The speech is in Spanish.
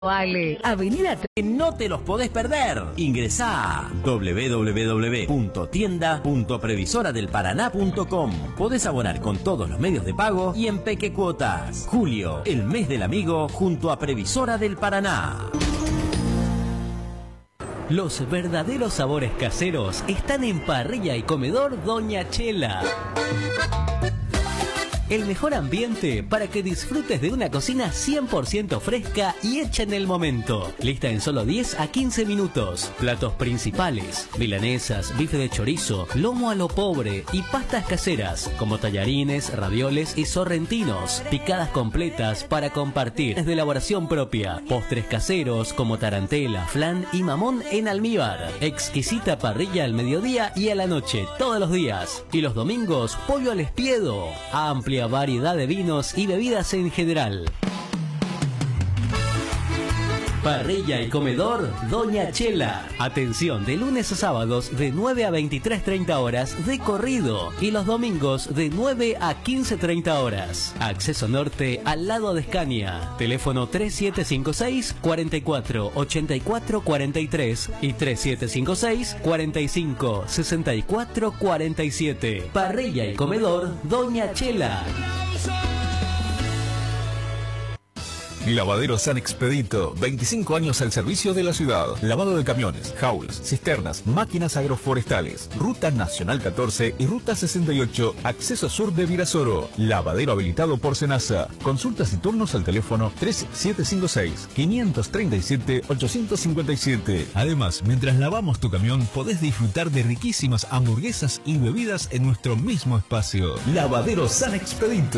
Ale, Avenida No te los podés perder. Ingresá a www.tienda.previsoradelparaná.com. Podés abonar con todos los medios de pago y en peque cuotas. Julio, el mes del amigo, junto a Previsora del Paraná. Los verdaderos sabores caseros están en Parrilla y Comedor Doña Chela. El mejor ambiente para que disfrutes de una cocina 100% fresca y hecha en el momento. Lista en solo 10 a 15 minutos. Platos principales: milanesas, bife de chorizo, lomo a lo pobre y pastas caseras como tallarines, ravioles y sorrentinos. Picadas completas para compartir. Es de elaboración propia. Postres caseros como tarantela, flan y mamón en almíbar. Exquisita parrilla al mediodía y a la noche todos los días. Y los domingos, pollo al espiedo. Amplia variedad de vinos y bebidas en general. Parrilla y Comedor Doña Chela. Atención de lunes a sábados de 9 a 23:30 horas de corrido y los domingos de 9 a 15:30 horas. Acceso norte al lado de Escaña. Teléfono 3756 44 84 43 y 3756 45 64 47. Parrilla y Comedor Doña Chela. Lavadero San Expedito, 25 años al servicio de la ciudad. Lavado de camiones, jaulas, cisternas, máquinas agroforestales. Ruta Nacional 14 y Ruta 68, acceso sur de Virasoro. Lavadero habilitado por Senasa. Consultas y turnos al teléfono 3756-537-857. Además, mientras lavamos tu camión, podés disfrutar de riquísimas hamburguesas y bebidas en nuestro mismo espacio. Lavadero San Expedito.